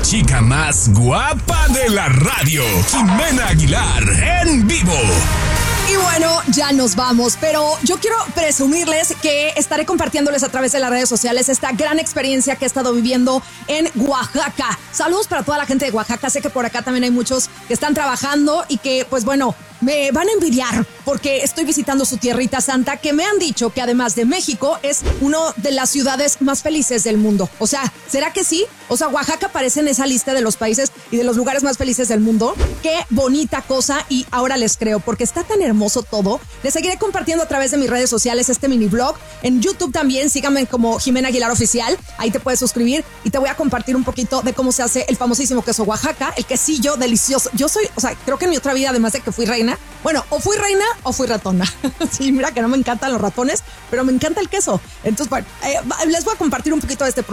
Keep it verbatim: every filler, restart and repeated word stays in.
chica más guapa de la radio, Jimena Aguilar, en vivo. Y bueno, ya nos vamos, pero yo quiero presumirles que estaré compartiéndoles a través de las redes sociales esta gran experiencia que he estado viviendo en Oaxaca. Saludos para toda la gente de Oaxaca, sé que por acá también hay muchos que están trabajando y que, pues bueno, me van a envidiar porque estoy visitando su tierrita santa, que me han dicho que además de México es una de las ciudades más felices del mundo. O sea, ¿será que sí? O sea, Oaxaca aparece en esa lista de los países y de los lugares más felices del mundo. Qué bonita cosa, y ahora les creo porque está tan hermoso todo. Les seguiré compartiendo a través de mis redes sociales este mini blog. En YouTube también, síganme como Jimena Aguilar Oficial. Ahí te puedes suscribir y te voy a compartir un poquito de cómo se hace el famosísimo queso Oaxaca, el quesillo delicioso. Yo soy, o sea, creo que en mi otra vida, además de que fui reina, bueno, o fui reina o fui ratona. Sí, mira que no me encantan los ratones, pero me encanta el queso. Entonces, bueno, eh, les voy a compartir un poquito de este